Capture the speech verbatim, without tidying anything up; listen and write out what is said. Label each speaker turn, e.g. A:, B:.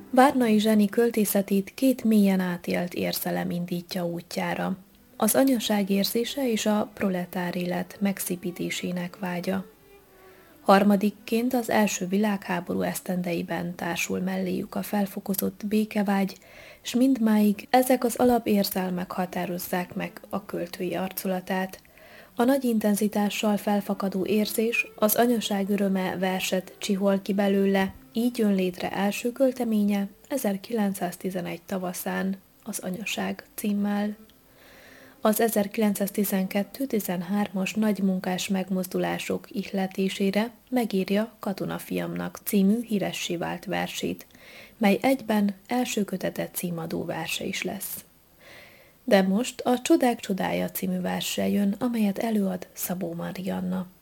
A: Várnai Zseni költészetét két mélyen átélt érzelem indítja útjára. Az anyaság érzése és a proletár élet megszépítésének vágya. Harmadikként az első világháború esztendeiben társul melléjük a felfokozott békevágy, s mindmáig ezek az alapérzelmek határozzák meg a költői arculatát. A nagy intenzitással felfakadó érzés, az anyaság öröme verset csihol ki belőle, így jön létre első költeménye ezerkilencszáztizenegy tavaszán, az Anyaság címmel. Az ezerkilencszáztizenkettő-tizenhármas nagy munkás megmozdulások ihletésére megírja Katonafiamnak című híressé vált versét, mely egyben első kötete címadó verse is lesz. De most a Csodák csodája című verse jön, amelyet előad Szabó Marianna.